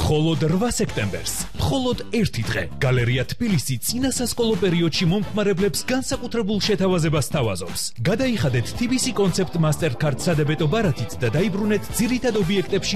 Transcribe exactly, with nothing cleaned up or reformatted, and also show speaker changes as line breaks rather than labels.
მხოლოდ რვა სექტემბერს, მხოლოდ ერთი დღე, გალერეა თბილისი წინასასკოლო პერიოდში მომხმარებლებს განსაკუთრებულ შეთავაზებას თავაზობს. გადაიხადეთ თი ბი სი კონცეპტ მასტერკარდ სადებეტო ბარათით და დაიბრუნეთ ძირითად ობიექტებში